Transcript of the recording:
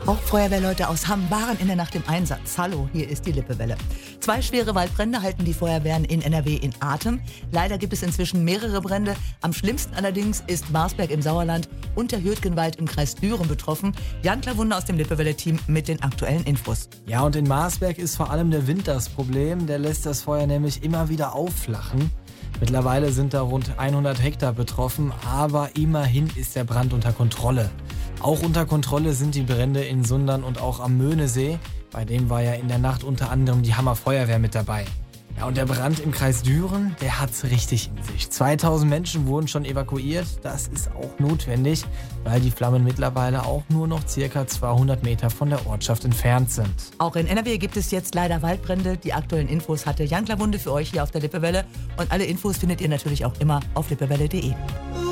Auch Feuerwehrleute aus Hamm waren in der Nacht im Einsatz. Hallo, hier ist die Lippewelle. 2 schwere Waldbrände halten die Feuerwehren in NRW in Atem. Leider gibt es inzwischen mehrere Brände. Am schlimmsten allerdings ist Marsberg im Sauerland und der Hürtgenwald im Kreis Düren betroffen. Jan Klawunde aus dem Lippewelle-Team mit den aktuellen Infos. Ja, und in Marsberg ist vor allem der Wind das Problem. Der lässt das Feuer nämlich immer wieder aufflachen. Mittlerweile sind da rund 100 Hektar betroffen, aber immerhin ist der Brand unter Kontrolle. Auch unter Kontrolle sind die Brände in Sundern und auch am Möhnesee. Bei dem war ja in der Nacht unter anderem die Hammer Feuerwehr mit dabei. Ja, und der Brand im Kreis Düren, der hat's richtig in sich. 2000 Menschen wurden schon evakuiert. Das ist auch notwendig, weil die Flammen mittlerweile auch nur noch circa 200 Meter von der Ortschaft entfernt sind. Auch in NRW gibt es jetzt leider Waldbrände. Die aktuellen Infos hatte Jan Klawunde für euch hier auf der Lippewelle. Und alle Infos findet ihr natürlich auch immer auf lippewelle.de.